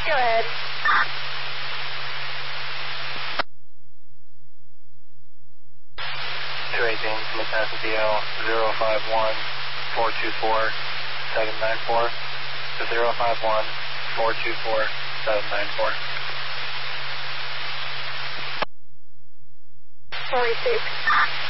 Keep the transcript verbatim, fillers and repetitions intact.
Go ahead. two eighteen, Mid-Passenger D L zero five one four two four seven nine four. zero five one four two four seven nine four. forty-six.